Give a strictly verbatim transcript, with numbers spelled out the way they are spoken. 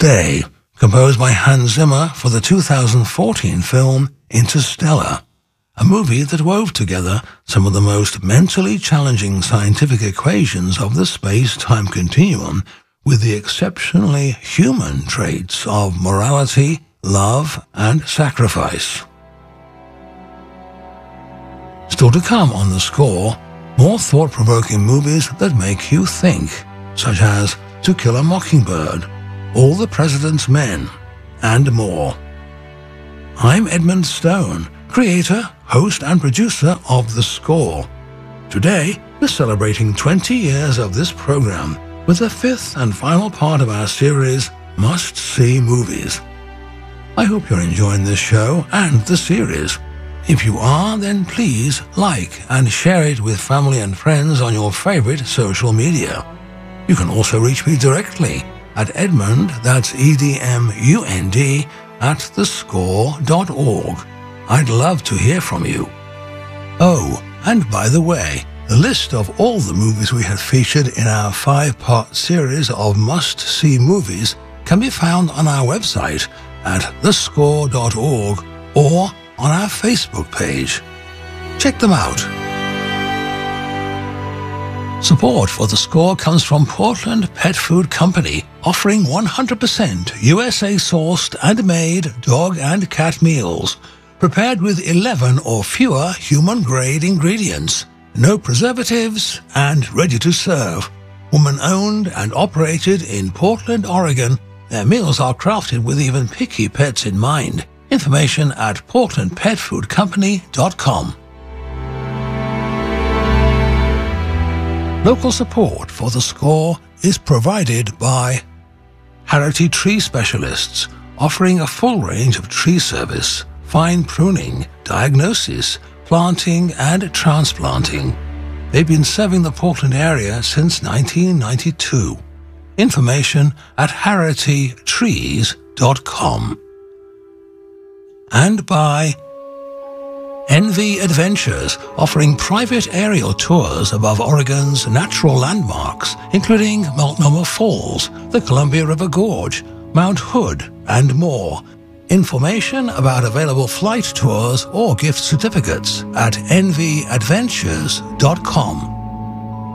Stay, composed by Hans Zimmer for the two thousand fourteen film Interstellar, a movie that wove together some of the most mentally challenging scientific equations of the space-time continuum with the exceptionally human traits of morality, love, and sacrifice. Still to come on The Score, more thought-provoking movies that make you think, such as To Kill a Mockingbird, All the President's Men, and more. I'm Edmund Stone, creator, host, and producer of The Score. Today, we're celebrating twenty years of this program with the fifth and final part of our series, Must-See Movies. I hope you're enjoying this show and the series. If you are, then please like and share it with family and friends on your favorite social media. You can also reach me directly at Edmund, that's E D M U N D, at the score dot org. I'd love to hear from you. Oh, and by the way, the list of all the movies we have featured in our five-part series of must-see movies can be found on our website at the score dot org or on our Facebook page. Check them out. Support for The Score comes from Portland Pet Food Company, offering one hundred percent U S A-sourced and made dog and cat meals, prepared with eleven or fewer human-grade ingredients, no preservatives, and ready to serve. Woman-owned and operated in Portland, Oregon, their meals are crafted with even picky pets in mind. Information at portland pet food company dot com. Local support for The Score is provided by Harity Tree Specialists, offering a full range of tree service, fine pruning, diagnosis, planting, and transplanting. They've been serving the Portland area since nineteen ninety-two. Information at harity trees dot com. And by Envy Adventures, offering private aerial tours above Oregon's natural landmarks, including Multnomah Falls, the Columbia River Gorge, Mount Hood, and more. Information about available flight tours or gift certificates at envy adventures dot com.